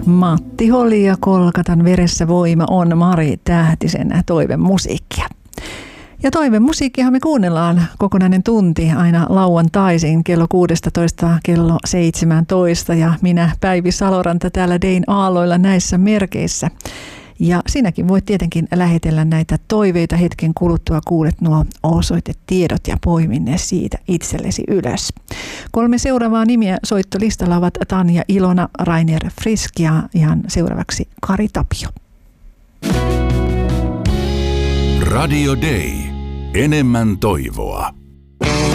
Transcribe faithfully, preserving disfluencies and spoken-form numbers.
Matti Holli ja Kolkatan veressä voima on Mari Tähtisen toivemusiikkia. Ja toivemusiikkiahan me kuunnellaan kokonainen tunti aina lauantaisin kello kuusitoista kello seitsemäntoista ja minä Päivi Saloranta täällä Dein aalloilla näissä merkeissä. Ja sinäkin voit tietenkin lähetellä näitä toiveita hetken kuluttua, kuulet nuo osoitetiedot ja poimin ne siitä itsellesi ylös. Kolme seuraavaa nimiä soittolistalla ovat Tanja Ilona, Rainer Frisk ja ihan seuraavaksi Kari Tapio. Radio Day. Enemmän toivoa.